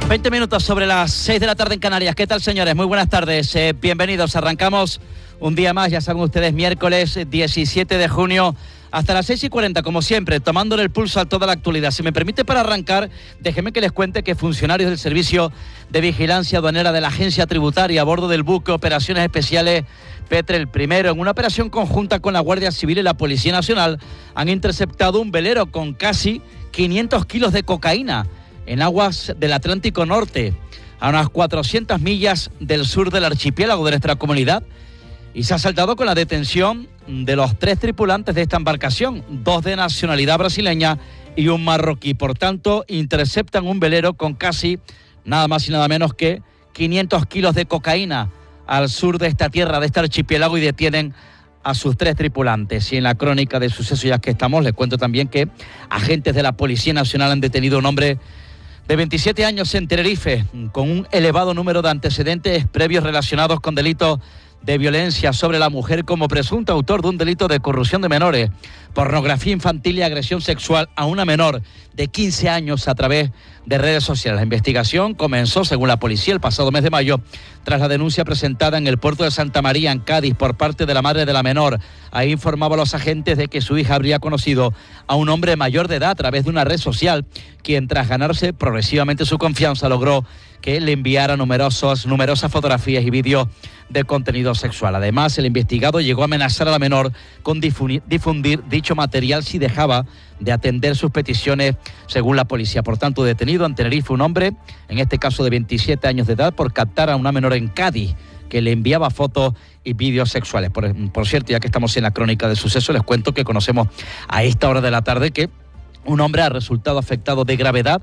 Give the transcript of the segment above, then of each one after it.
20 minutos sobre las 6 de la tarde en Canarias. ¿Qué tal, señores? Muy buenas tardes. Bienvenidos. Arrancamos un día más, ya saben ustedes, miércoles 17 de junio, hasta las 6:40, como siempre, tomándole el pulso a toda la actualidad. Si me permite, para arrancar, déjenme que les cuente que funcionarios del Servicio de Vigilancia Aduanera de la Agencia Tributaria, a bordo del buque Operaciones Especiales Petrel I, en una operación conjunta con la Guardia Civil y la Policía Nacional, han interceptado un velero con casi 500 kilos de cocaína en aguas del Atlántico Norte, a unas 400 millas del sur del archipiélago de nuestra comunidad, y se ha saldado con la detención de los 3 tripulantes de esta embarcación, 2 de nacionalidad brasileña y un marroquí. Por tanto, interceptan un velero con casi nada más y nada menos que 500 kilos de cocaína al sur de esta tierra, de este archipiélago, y detienen a sus 3 tripulantes. Y en la crónica de sucesos, ya que estamos, les cuento también que agentes de la Policía Nacional han detenido a un hombre de 27 años en Tenerife, con un elevado número de antecedentes previos relacionados con delitos de violencia sobre la mujer, como presunto autor de un delito de corrupción de menores, pornografía infantil y agresión sexual a una menor de 15 años a través de redes sociales. La investigación comenzó, según la policía, el pasado mes de mayo, tras la denuncia presentada en el puerto de Santa María, en Cádiz, por parte de la madre de la menor. Ahí informaba a los agentes de que su hija habría conocido a un hombre mayor de edad a través de una red social, quien, tras ganarse progresivamente su confianza, logró que le enviara numerosas fotografías y vídeos de contenido sexual. Además, el investigado llegó a amenazar a la menor con difundir dicho material si dejaba de atender sus peticiones, según la policía. Por tanto, detenido en Tenerife un hombre, en este caso de 27 años de edad, por captar a una menor en Cádiz, que le enviaba fotos y vídeos sexuales. Por cierto, ya que estamos en la crónica de suceso, les cuento que conocemos a esta hora de la tarde que un hombre ha resultado afectado de gravedad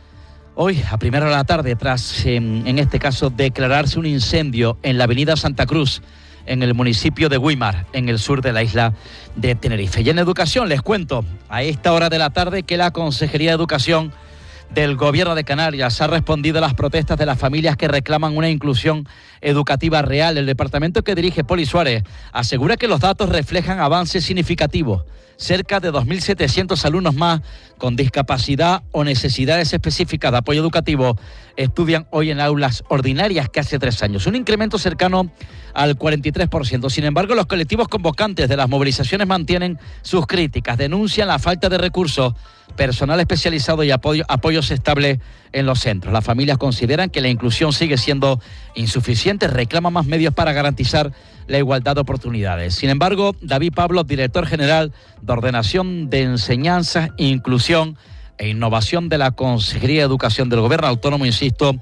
hoy, a primera hora de la tarde, tras, en este caso, declararse un incendio en la avenida Santa Cruz, en el municipio de Güímar, en el sur de la isla de Tenerife. Y en educación, les cuento a esta hora de la tarde que la Consejería de Educación del Gobierno de Canarias ha respondido a las protestas de las familias que reclaman una inclusión educativa real. El departamento que dirige Poli Suárez asegura que los datos reflejan avances significativos. Cerca de 2.700 alumnos más con discapacidad o necesidades específicas de apoyo educativo estudian hoy en aulas ordinarias que hace 3 años, un incremento cercano al 43%. Sin embargo, los colectivos convocantes de las movilizaciones mantienen sus críticas, denuncian la falta de recursos, personal especializado y apoyos estables en los centros. Las familias consideran que la inclusión sigue siendo insuficiente, reclaman más medios para garantizar la igualdad de oportunidades. Sin embargo, David Pablo, director general de Ordenación de Enseñanza, Inclusión e Innovación de la Consejería de Educación del Gobierno Autónomo, insisto,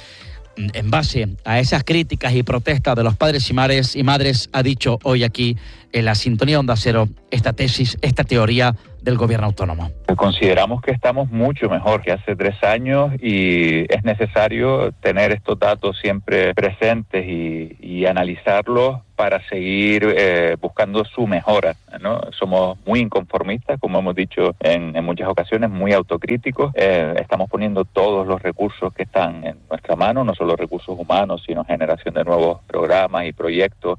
en base a esas críticas y protestas de los padres y madres, ha dicho hoy aquí en la sintonía Onda Cero esta tesis, esta teoría del Gobierno autónomo. Consideramos que estamos mucho mejor que hace 3 años y es necesario tener estos datos siempre presentes y analizarlos para seguir buscando su mejora, ¿no? Somos muy inconformistas, como hemos dicho en muchas ocasiones, muy autocríticos. Estamos poniendo todos los recursos que están en nuestra mano, no solo recursos humanos, sino generación de nuevos programas y proyectos.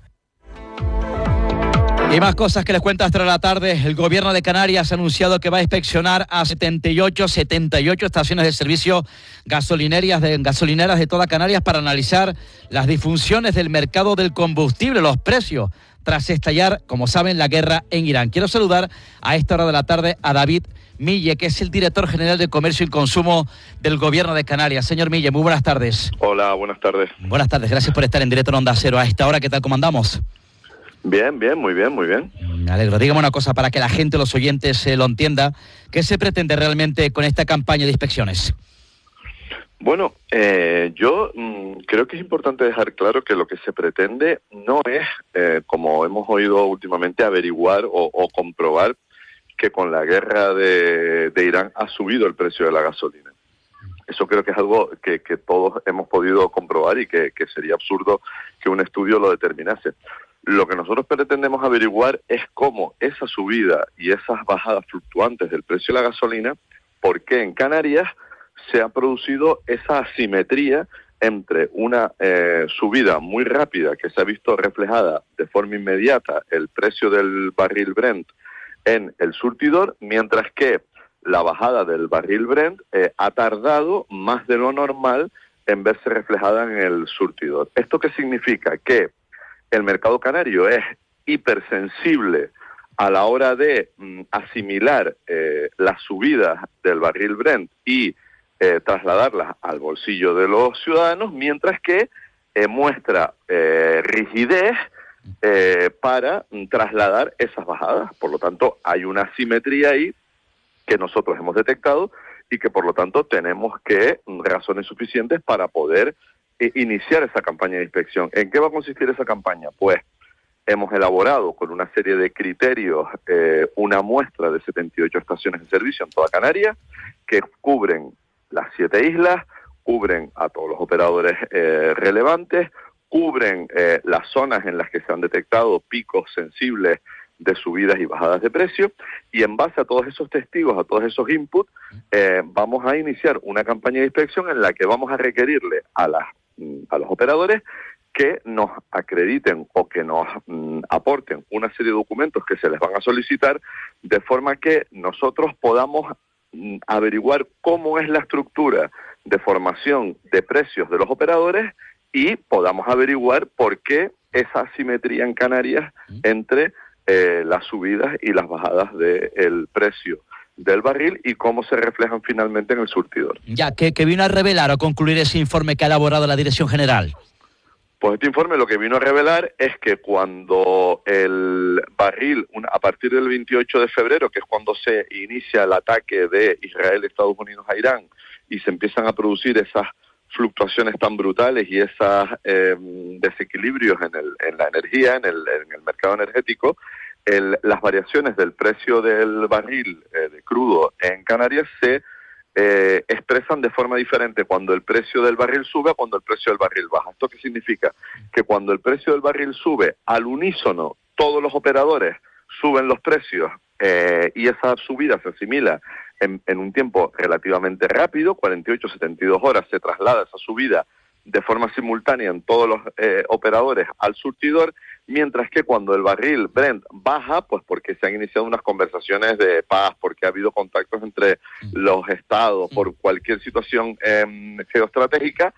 Y más cosas que les cuento hasta la tarde. El Gobierno de Canarias ha anunciado que va a inspeccionar a 78 estaciones de servicio gasolineras de toda Canarias para analizar las disfunciones del mercado del combustible, los precios, tras estallar, como saben, la guerra en Irán. Quiero saludar a esta hora de la tarde a David Mille, que es el director general de Comercio y Consumo del Gobierno de Canarias. Señor Mille, muy buenas tardes. Hola, buenas tardes. Buenas tardes, gracias por estar en directo en Onda Cero a esta hora. ¿Qué tal, cómo andamos? Bien, muy bien. Me alegro. Dígame una cosa para que la gente, los oyentes, lo entienda. ¿Qué se pretende realmente con esta campaña de inspecciones? Bueno, yo creo que es importante dejar claro que lo que se pretende no es, como hemos oído últimamente, averiguar o comprobar que con la guerra de Irán ha subido el precio de la gasolina. Eso creo que es algo que todos hemos podido comprobar y que sería absurdo que un estudio lo determinase. Lo que nosotros pretendemos averiguar es cómo esa subida y esas bajadas fluctuantes del precio de la gasolina, por qué en Canarias se ha producido esa asimetría entre una subida muy rápida que se ha visto reflejada de forma inmediata el precio del barril Brent en el surtidor, mientras que la bajada del barril Brent ha tardado más de lo normal en verse reflejada en el surtidor. ¿Esto qué significa? Que el mercado canario es hipersensible a la hora de asimilar las subidas del barril Brent y trasladarlas al bolsillo de los ciudadanos, mientras que muestra rigidez para trasladar esas bajadas. Por lo tanto, hay una asimetría ahí que nosotros hemos detectado y que por lo tanto tenemos que razones suficientes para poder iniciar esa campaña de inspección. ¿En qué va a consistir esa campaña? Pues hemos elaborado con una serie de criterios una muestra de 78 estaciones de servicio en toda Canarias que cubren las 7 islas, cubren a todos los operadores relevantes, cubren las zonas en las que se han detectado picos sensibles de subidas y bajadas de precio, y en base a todos esos testigos, a todos esos inputs, vamos a iniciar una campaña de inspección en la que vamos a requerirle a los operadores que nos acrediten o que nos aporten una serie de documentos que se les van a solicitar, de forma que nosotros podamos averiguar cómo es la estructura de formación de precios de los operadores y podamos averiguar por qué esa asimetría en Canarias entre las subidas y las bajadas del precio del barril y cómo se reflejan finalmente en el surtidor. Ya, ¿qué vino a revelar o concluir ese informe que ha elaborado la Dirección General? Pues este informe lo que vino a revelar es que cuando el barril, a partir del 28 de febrero, que es cuando se inicia el ataque de Israel, Estados Unidos a Irán, y se empiezan a producir esas fluctuaciones tan brutales y esos desequilibrios en la energía, en el mercado energético, las variaciones del precio del barril de crudo en Canarias se expresan de forma diferente cuando el precio del barril sube a cuando el precio del barril baja. ¿Esto qué significa? Que cuando el precio del barril sube al unísono, todos los operadores suben los precios y esa subida se asimila en un tiempo relativamente rápido, 48, 72 horas, se traslada esa subida de forma simultánea en todos los operadores al surtidor, mientras que cuando el barril Brent baja, pues porque se han iniciado unas conversaciones de paz, porque ha habido contactos entre los estados, por cualquier situación geoestratégica,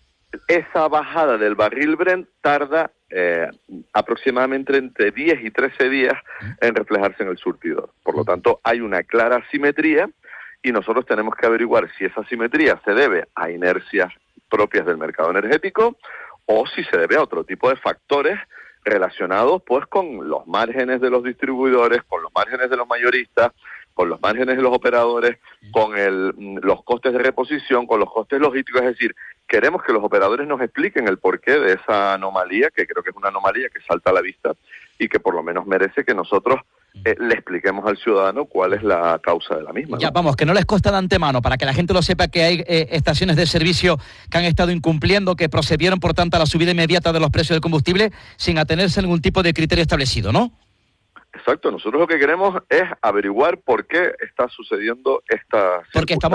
esa bajada del barril Brent tarda aproximadamente entre 10 y 13 días en reflejarse en el surtidor. Por lo tanto, hay una clara asimetría y nosotros tenemos que averiguar si esa asimetría se debe a inercias propias del mercado energético o si se debe a otro tipo de factores relacionados pues con los márgenes de los distribuidores, con los márgenes de los mayoristas, con los márgenes de los operadores, con los costes de reposición, con los costes logísticos. Es decir, queremos que los operadores nos expliquen el porqué de esa anomalía, que creo que es una anomalía que salta a la vista y que por lo menos merece que nosotros le expliquemos al ciudadano cuál es la causa de la misma, ¿no? Ya, vamos, que no les consta de antemano, para que la gente lo sepa, que hay estaciones de servicio que han estado incumpliendo, que procedieron, por tanto, a la subida inmediata de los precios del combustible sin atenerse a ningún tipo de criterio establecido, ¿no? Exacto, nosotros lo que queremos es averiguar por qué está sucediendo esta Porque estamos